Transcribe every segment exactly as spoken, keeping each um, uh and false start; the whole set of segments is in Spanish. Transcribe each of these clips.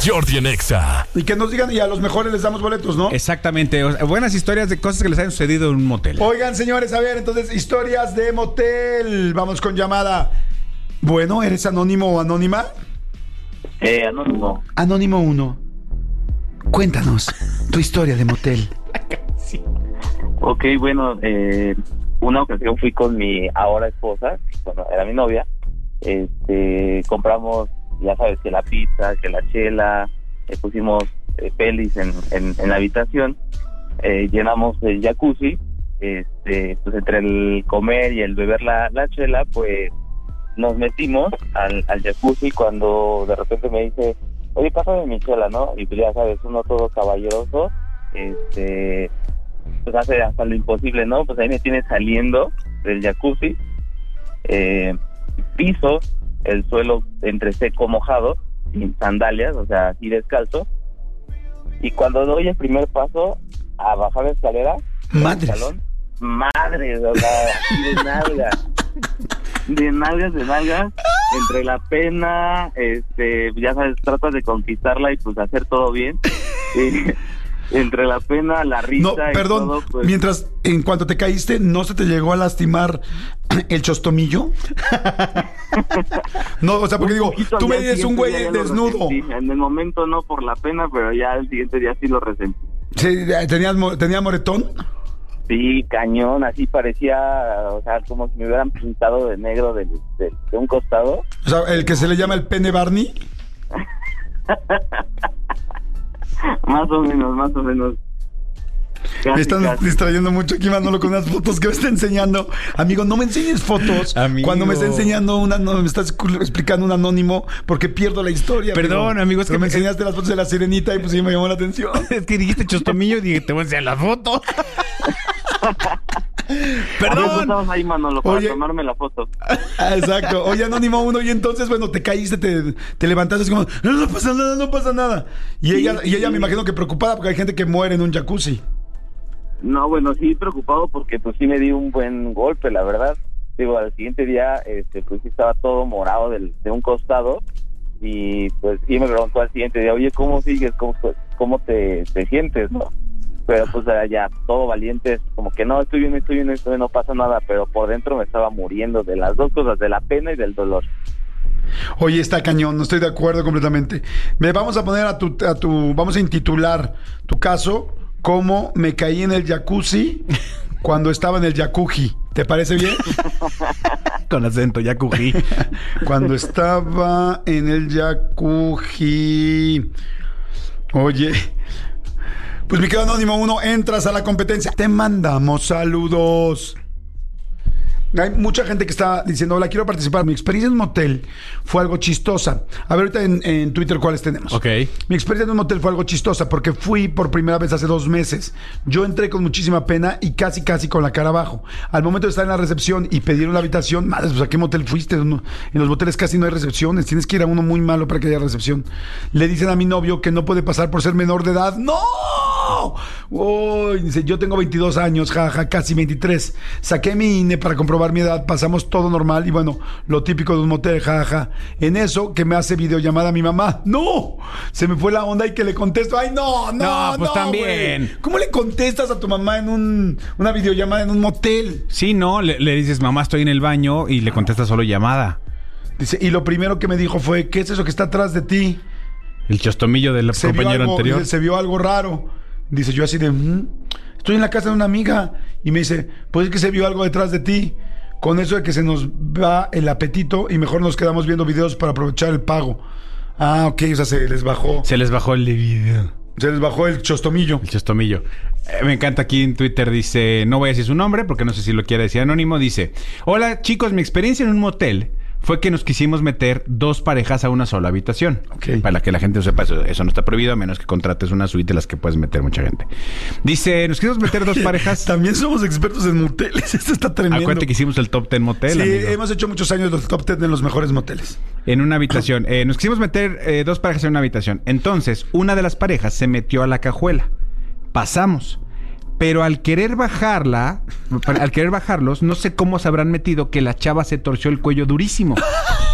Jordi en Exa. Y que nos digan, y a los mejores les damos boletos, ¿no? Exactamente. O sea, buenas historias de cosas que les hayan sucedido en un motel. Oigan, señores, a ver, entonces, historias de motel. Vamos con llamada. Bueno, ¿eres anónimo o anónima? Eh, anónimo. Anónimo uno. Cuéntanos tu historia de motel. Sí. Ok, bueno, eh, una ocasión fui con mi ahora esposa, bueno, era mi novia. Este, compramos, ya sabes, que la pizza, que la chela, eh, pusimos eh, pelis en, en, en la habitación, eh, llenamos el jacuzzi. Este, pues entre el comer y el beber la, la chela, pues nos metimos al, al jacuzzi cuando de repente me dice, oye, pásame mi chela, ¿no? Y pues ya sabes, uno todo caballeroso, este, pues hace hasta lo imposible, ¿no? Pues ahí me tiene saliendo del jacuzzi, eh, piso el suelo entre seco mojado, sin sandalias, o sea, así descalzo, y cuando doy el primer paso a bajar la escalera, Madres. el salón, madres, o sea, así de nalgas, de nalgas, de nalgas, entre la pena, este, ya sabes, tratas de conquistarla y pues hacer todo bien, y, entre la pena, la risa. No, perdón, y todo, pues, mientras, en cuanto te caíste, ¿no se te llegó a lastimar el chostomillo? No, o sea, porque digo, tú me dices un güey desnudo. En el momento no por la pena, pero ya el siguiente día sí lo resentí. Sí, ¿tenías, ¿tenía moretón? Sí, cañón, así parecía, o sea, como si me hubieran pintado de negro de, de, de un costado. O sea, el que se le llama el pene Barney. Más o menos, más o menos. Casi, Me están casi. distrayendo mucho aquí, Manolo, con unas fotos que me está enseñando. Amigo, no me enseñes fotos Amigo. cuando me está enseñando una, no, me estás explicando un anónimo, porque pierdo la historia. Perdón, amigo, es Pero que me me- enseñaste las fotos de la sirenita y pues sí me llamó la atención. Es que dijiste chostomillo y dije, te voy a enseñar la foto. Por eso Perdón. estamos ahí, Manolo, para Oye. tomarme la foto. Ah, exacto. Oye, anónimo uno, y entonces, bueno, te caíste, te, te levantaste así como, no, no pasa nada, no pasa nada. Y Sí, ella, y ella sí. me imagino que preocupada porque hay gente que muere en un jacuzzi. No, bueno, sí preocupado porque pues sí me di un buen golpe, la verdad. Digo, al siguiente día, este, pues sí estaba todo morado del, de un costado y pues sí me preguntó al siguiente día, oye, ¿cómo sigues? ¿Cómo, cómo te, te sientes, no? Pero pues ya todo valiente, como que no, estoy bien, estoy bien, estoy bien, no pasa nada, pero por dentro me estaba muriendo de las dos cosas, de la pena y del dolor. Oye, está cañón, no estoy de acuerdo completamente. Me vamos a poner a tu, a tu, vamos a intitular tu caso como me caí en el jacuzzi cuando estaba en el jacuzzi. ¿Te parece bien? Con acento, ya cogí. Cuando estaba en el jacuzzi. Oye, pues mi querido anónimo uno, entras a la competencia. Te mandamos saludos. Hay mucha gente que está diciendo, hola, quiero participar. Mi experiencia en un motel fue algo chistosa. A ver ahorita en, en Twitter cuáles tenemos. Ok. Mi experiencia en un motel fue algo chistosa porque fui por primera vez hace dos meses. Yo entré con muchísima pena y casi, casi con la cara abajo. Al momento de estar en la recepción y pedir una habitación, madre, pues ¿a qué motel fuiste? Uno- en los moteles casi no hay recepciones. Tienes que ir a uno muy malo para que haya recepción. Le dicen a mi novio que no puede pasar por ser menor de edad. ¡No! Uy, dice, yo tengo veintidós años, jaja, casi veintitrés. Saqué mi I N E para comprobar mi edad, pasamos todo normal y bueno, lo típico de un motel, jaja. En eso que me hace videollamada mi mamá. ¡No! Se me fue la onda y que le contesto. ¡Ay, no, no, No, no! pues también. güey! ¿Cómo le contestas a tu mamá en un, una videollamada en un motel? Sí, no, le, le dices, mamá, estoy en el baño y le contesta solo llamada. Dice, y lo primero que me dijo fue, ¿qué es eso que está atrás de ti? El chostomillo del Se vio compañero algo, anterior. dice, se vio algo raro. Dice, yo así de, "Mm, estoy en la casa de una amiga." Y me dice, pues es que se vio algo detrás de ti. Con eso de que se nos va el apetito y mejor nos quedamos viendo videos para aprovechar el pago. Ah, ok, o sea, se les bajó. Se les bajó el de video. Se les bajó el chostomillo. El chostomillo. Eh, me encanta aquí en Twitter, dice, no voy a decir su nombre porque no sé si lo quiere decir anónimo, dice, hola chicos, mi experiencia en un motel fue que nos quisimos meter dos parejas a una sola habitación. Ok. Para que la gente lo sepa, eso, eso no está prohibido a menos que contrates una suite de las que puedes meter mucha gente. Dice, nos quisimos meter dos parejas. También somos expertos en moteles. Esto está tremendo. Acuérdate que hicimos el top ten motel, Sí, amigo. hemos hecho muchos años los top ten de los mejores moteles. En una habitación. Eh, nos quisimos meter eh, dos parejas en una habitación. Entonces, una de las parejas se metió a la cajuela. Pasamos. Pero al querer bajarla, al querer bajarlos, no sé cómo se habrán metido que la chava se torció el cuello durísimo.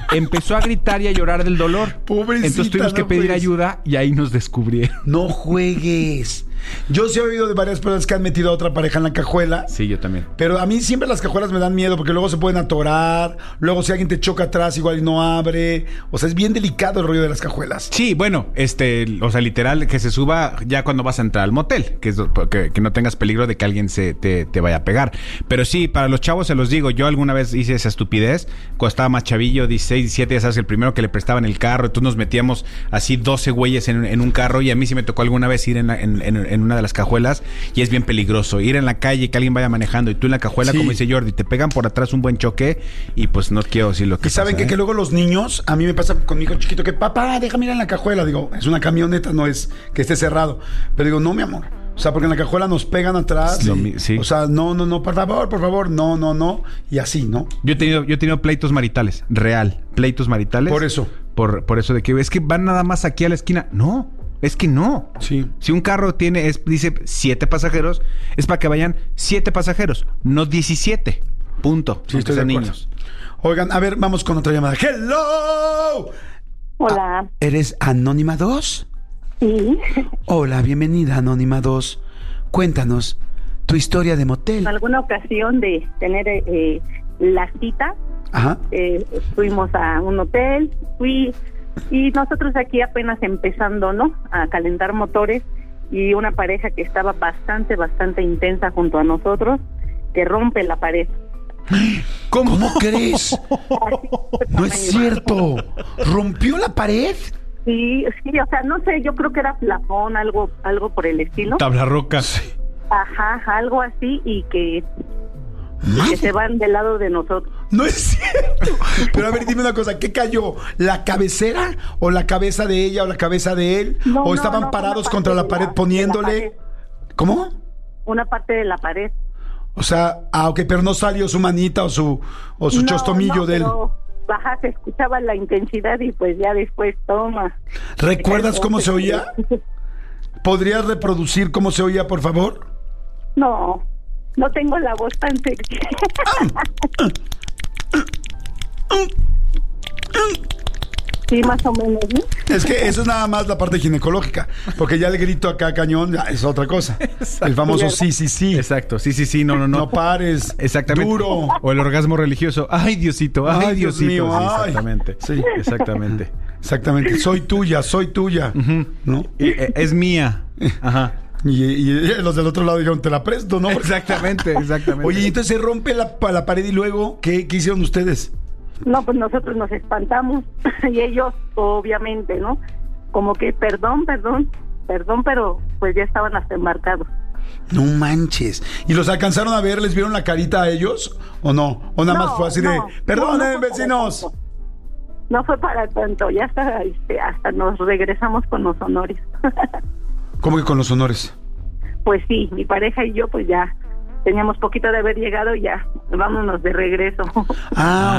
empezó a gritar y a llorar del dolor. Pobrecita, Entonces tuvimos que no pedir juegues. ayuda y ahí nos descubrieron. No juegues. Yo sí he oído de varias personas que han metido a otra pareja en la cajuela. Sí, yo también. Pero a mí siempre las cajuelas me dan miedo porque luego se pueden atorar. Luego si alguien te choca atrás igual y no abre. O sea, es bien delicado el rollo de las cajuelas. Sí, bueno, este, o sea, literal, que se suba ya cuando vas a entrar al motel, que, es, que, que no tengas peligro de que alguien se te, te vaya a pegar. Pero sí, para los chavos se los digo, yo alguna vez hice esa estupidez, cuando estaba más chavillo, dieciséis, diecisiete, ya sabes, el primero que le prestaban el carro, entonces nos metíamos así doce güeyes en, en un carro y a mí sí me tocó alguna vez ir en, la, en, en, en una de las cajuelas y es bien peligroso. Ir en la calle, que alguien vaya manejando y tú en la cajuela, Sí. como dice Jordi, te pegan por atrás un buen choque y pues no quiero decir lo que Y saben pasa, que, ¿eh? que luego los niños, a mí me pasa con mi hijo chiquito que papá, déjame ir en la cajuela. Digo, es una camioneta, no es que esté cerrado. Pero digo, no, mi amor. O sea, porque en la cajuela nos pegan atrás. Lo y- mi- sí. O sea, no, no, no, por favor, por favor, no, no, no. Y así, ¿no? Yo he tenido, yo he tenido pleitos maritales, real, pleitos maritales. Por eso. Por, por eso de que es que van nada más aquí a la esquina. No, es que no. Sí. Si un carro tiene, es, dice siete pasajeros, es para que vayan siete pasajeros, no diecisiete. Punto. Sí, Aunque estoy de sean acuerdo. niños. Oigan, a ver, vamos con otra llamada. ¡Hello! Hola, ¿Eres Anónima dos? sí. Hola, bienvenida Anónima dos. Cuéntanos tu historia de motel. En alguna ocasión de tener eh, la cita, Ajá. eh, fuimos a un hotel, fui y nosotros aquí apenas empezando, ¿no? A calentar motores y una pareja que estaba bastante, bastante intensa junto a nosotros, que rompe la pared. ¿Cómo? ¿Cómo crees? No es cierto. ¿Rompió la pared? Sí, sí, o sea, no sé, yo creo que era plafón, algo, algo por el estilo. Tabla roca. Ajá, algo así y que, y que Madre. se van del lado de nosotros. No es cierto. Pero a ver, dime una cosa, ¿qué cayó? ¿La cabecera o la cabeza de ella o la cabeza de él? No, ¿O no, estaban no, parados una contra parte la de pared la- poniéndole? de la pared. ¿Cómo? Una parte de la pared. O sea, ah, ok, pero no salió su manita o su o su No, chostomillo no, de él. pero, ajá, se escuchaba la intensidad y pues ya después toma. ¿Recuerdas cómo se oía? ¿Podrías reproducir cómo se oía, por favor? No, no tengo la voz tan sexy. Sí, más o menos, ¿no? Es que eso es nada más la parte ginecológica, porque ya el grito acá cañón ya es otra cosa. El famoso sí, sí, sí. Exacto, sí, sí, sí, no, no, no. No pares. Exactamente. Duro. O el orgasmo religioso. Ay, Diosito, ay, Ay, Dios Diosito. mío, Sí, ay. exactamente. Sí. Exactamente. Exactamente. Soy tuya, soy tuya. ¿No? Y, eh, es mía. Ajá. Y, y los del otro lado dijeron, te la presto, ¿no? Exactamente, exactamente. Oye, y entonces se rompe la, pa- la pared y luego, ¿qué, qué hicieron ustedes? No, pues nosotros nos espantamos y ellos, obviamente, ¿no? Como que perdón, perdón, perdón, pero pues ya estaban hasta embarcados. No manches. ¿Y los alcanzaron a ver? ¿Les vieron la carita a ellos? ¿O no? ¿O nada No, más fue así de, no, perdonen, no, no fue para vecinos? tanto. No fue para tanto, ya hasta, este, hasta nos regresamos con los honores. ¿Cómo que con los honores? Pues sí, mi pareja y yo pues ya teníamos poquito de haber llegado y ya, vámonos de regreso. Ah,